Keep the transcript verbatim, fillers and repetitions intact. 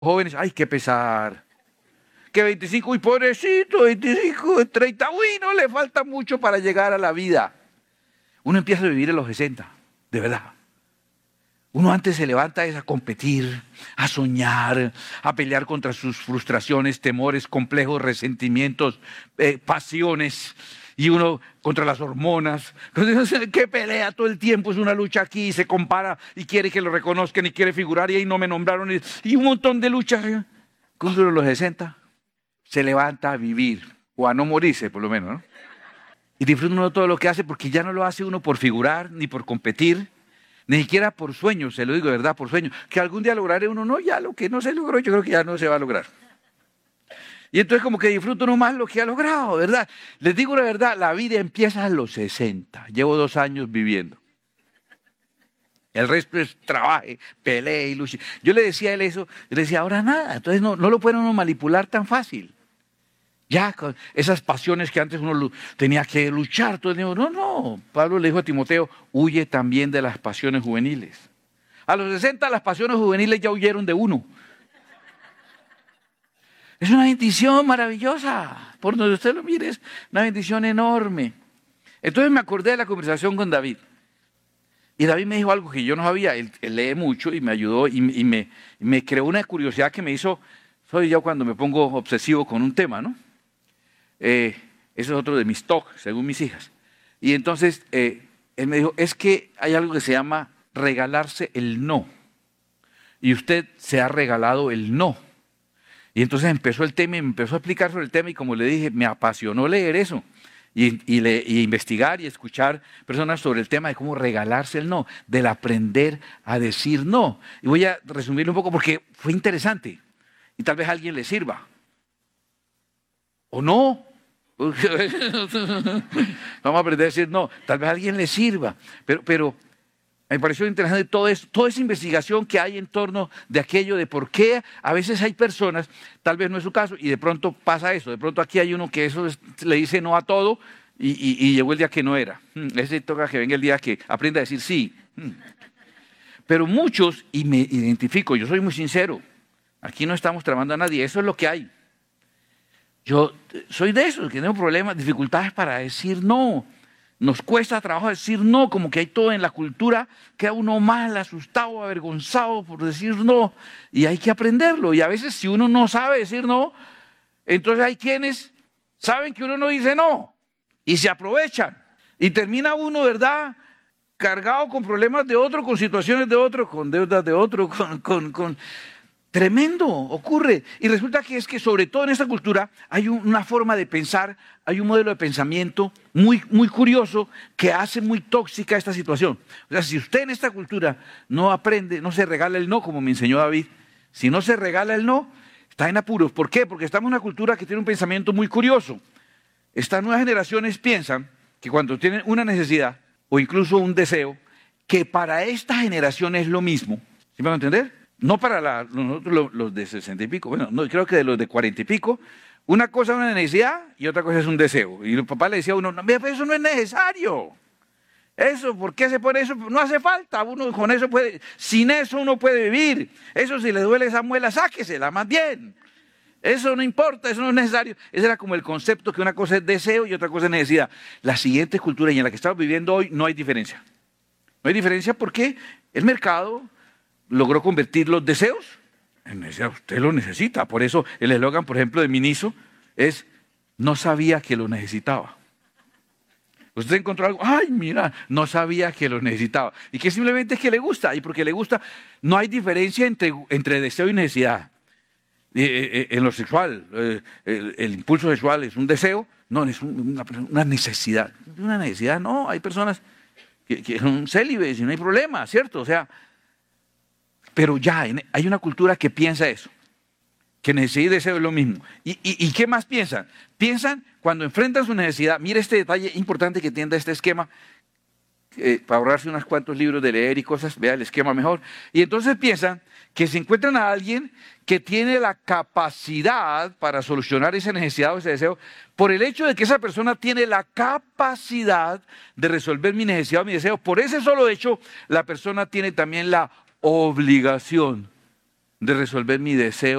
Jóvenes, ay, qué pesar. Que veinticinco, uy, pobrecito, veinticinco, treinta, uy, no le falta mucho para llegar a la vida. Uno empieza a vivir en los sesenta, de verdad. Uno antes se levanta es a competir, a soñar, a pelear contra sus frustraciones, temores, complejos, resentimientos, eh, pasiones. Y uno contra las hormonas, que pelea todo el tiempo, es una lucha aquí, y se compara y quiere que lo reconozcan y quiere figurar y ahí no me nombraron. Y, y un montón de luchas. Cuando los sesenta se levanta a vivir, o a no morirse por lo menos, ¿no? Y disfruta uno todo lo que hace porque ya no lo hace uno por figurar ni por competir. Ni siquiera por sueños, se lo digo de verdad, por sueños. Que algún día lograré uno, no, ya lo que no se logró, yo creo que ya no se va a lograr. Y entonces como que disfruto uno más lo que ha logrado, ¿verdad? Les digo la verdad, la vida empieza a los sesenta. Llevo dos años viviendo. El resto es trabaje, pelee y luche. Yo le decía a él eso, yo le decía, ahora nada. Entonces no, no lo pueden uno manipular tan fácil. Ya, con esas pasiones que antes uno tenía que luchar todo el tiempo. No, no. Pablo le dijo a Timoteo, huye también de las pasiones juveniles. A los sesenta las pasiones juveniles ya huyeron de uno. Es una bendición maravillosa. Por donde usted lo mire, es una bendición enorme. Entonces me acordé de la conversación con David. Y David me dijo algo que yo no sabía. Él, él lee mucho y me ayudó y, y, me, y me creó una curiosidad que me hizo, soy yo cuando me pongo obsesivo con un tema, ¿no? Eh, eso es otro de mis toques, según mis hijas. Y entonces eh, él me dijo, es que hay algo que se llama regalarse el no. Y usted se ha regalado el no. Y entonces empezó el tema y me empezó a explicar sobre el tema y como le dije, me apasionó leer eso. Y, y, le, y investigar y escuchar personas sobre el tema de cómo regalarse el no, del aprender a decir no. Y voy a resumirlo un poco porque fue interesante y tal vez a alguien le sirva. O no. Vamos a aprender a decir no, tal vez a alguien le sirva, pero, pero me pareció interesante todo eso, toda esa investigación que hay en torno de aquello de por qué a veces hay personas, tal vez no es su caso, y de pronto pasa eso, de pronto aquí hay uno que eso es, le dice no a todo y, y, y llegó el día que no era. Ese toca que venga el día que aprenda a decir sí. Pero muchos, y me identifico, yo soy muy sincero, aquí no estamos tramando a nadie, eso es lo que hay. Yo soy de esos que tengo problemas, dificultades para decir no. Nos cuesta trabajo decir no, como que hay todo en la cultura, queda uno mal, asustado, avergonzado por decir no. Y hay que aprenderlo. Y a veces si uno no sabe decir no, entonces hay quienes saben que uno no dice no y se aprovechan. Y termina uno, ¿verdad?, cargado con problemas de otro, con situaciones de otro, con deudas de otro, con... con, con Tremendo, ocurre. Y resulta que es que sobre todo en esta cultura hay una forma de pensar, hay un modelo de pensamiento muy, muy curioso que hace muy tóxica esta situación. O sea, si usted en esta cultura no aprende, no se regala el no, como me enseñó David, si no se regala el no, está en apuros. ¿Por qué? Porque estamos en una cultura que tiene un pensamiento muy curioso. Estas nuevas generaciones piensan que cuando tienen una necesidad o incluso un deseo, que para esta generación es lo mismo. ¿Sí me van a entender? No para la, los, los de sesenta y pico, bueno, no, creo que de los de cuarenta y pico, una cosa es una necesidad y otra cosa es un deseo. Y el papá le decía a uno, no, eso no es necesario. Eso, ¿por qué se pone eso? No hace falta, uno con eso puede, sin eso uno puede vivir. Eso si le duele esa muela, sáquesela más bien. Eso no importa, eso no es necesario. Ese era como el concepto que una cosa es deseo y otra cosa es necesidad. La siguiente cultura y en la que estamos viviendo hoy no hay diferencia. No hay diferencia porque el mercado logró convertir los deseos en necesidad. Usted lo necesita. Por eso el eslogan, por ejemplo, de Miniso es, no sabía que lo necesitaba. Usted encontró algo, ay, mira, no sabía que lo necesitaba. Y que simplemente es que le gusta. Y porque le gusta, no hay diferencia entre, entre deseo y necesidad. Eh, eh, en lo sexual, eh, el, el impulso sexual es un deseo, no, es una, una necesidad. Una necesidad, no, hay personas que, que son célibes y no hay problema, ¿cierto? O sea, pero ya hay una cultura que piensa eso, que necesidad y deseo es lo mismo. ¿Y, y, y qué más piensan? Piensan cuando enfrentan su necesidad, mire este detalle importante que tiene este esquema, eh, para ahorrarse unos cuantos libros de leer y cosas, vea el esquema mejor. Y entonces piensan que se encuentran a alguien que tiene la capacidad para solucionar esa necesidad o ese deseo, por el hecho de que esa persona tiene la capacidad de resolver mi necesidad o mi deseo. Por ese solo hecho, la persona tiene también la obligación de resolver mi deseo